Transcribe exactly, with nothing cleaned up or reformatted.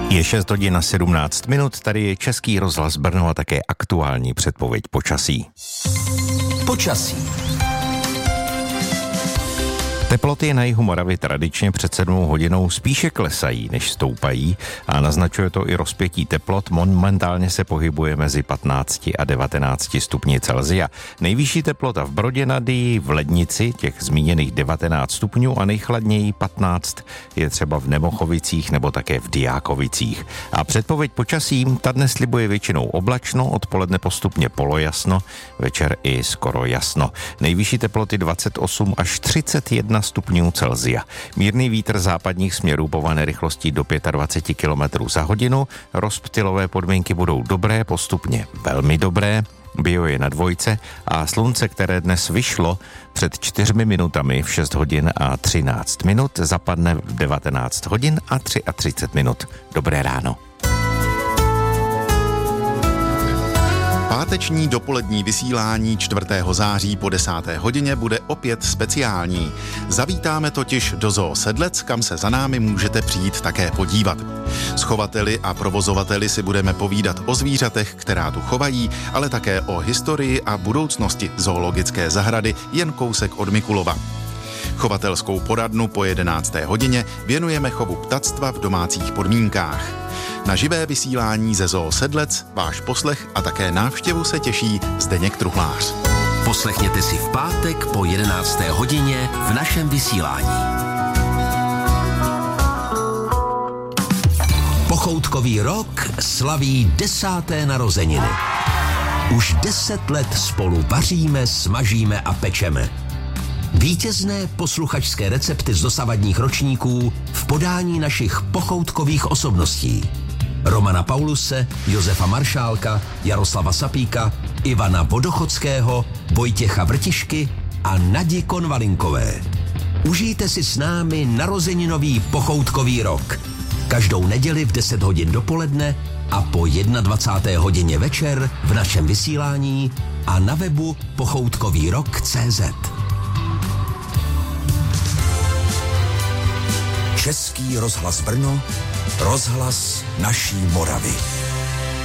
Je šest hodin a sedmnáct minut, tady je Český rozhlas Brno a také aktuální předpověď počasí. Počasí. Teploty na jihu Moravy tradičně před sedmou hodinou spíše klesají, než stoupají a naznačuje to i rozpětí teplot. Momentálně se pohybuje mezi patnácti a devatenácti stupni Celsia. Nejvyšší teplota v Brodě nad Dyjí, v Lednici, těch zmíněných devatenáct stupňů a nejchladněji patnáct je třeba v Nemochovicích nebo také v Diákovicích. A předpověď počasí, ta dnes slibuje většinou oblačno, odpoledne postupně polojasno, večer i skoro jasno. Nejvyšší teploty dvacet osm až třicet jedna stupňů Celsia. Mírný vítr západních směrů povane rychlostí do dvacet pět kilometrů za hodinu. Rozptylové podmínky budou dobré, postupně velmi dobré. Bio je na dvojce a slunce, které dnes vyšlo před čtyřmi minutami v šest hodin a třináct minut, zapadne v devatenáct hodin a třicet tři minut. Dobré ráno. Páteční dopolední vysílání čtvrtého září po desáté hodině bude opět speciální. Zavítáme totiž do Zoo Sedlec, kam se za námi můžete přijít také podívat. S chovateli a provozovateli si budeme povídat o zvířatech, která tu chovají, ale také o historii a budoucnosti zoologické zahrady jen kousek od Mikulova. Chovatelskou poradnu po jedenácté hodině věnujeme chovu ptactva v domácích podmínkách. Na živé vysílání ze Zoo Sedlec váš poslech a také návštěvu se těší Zdeněk Truhlář. Poslechněte si v pátek po jedenácté hodině v našem vysílání. Pochoutkový rok slaví desáté narozeniny. Už deset let spolu vaříme, smažíme a pečeme. Vítězné posluchačské recepty z dosavadních ročníků v podání našich pochoutkových osobností. Romana Pauluse, Josefa Maršálka, Jaroslava Sapíka, Ivana Vodochodského, Vojtěcha Vrtišky a Nadi Konvalinkové. Užijte si s námi narozeninový pochoutkový rok. Každou neděli v deset hodin dopoledne a po dvacáté jedné hodině večer v našem vysílání a na webu pochoutkový rok tečka cé zet. Český rozhlas Brno, rozhlas naší Moravy.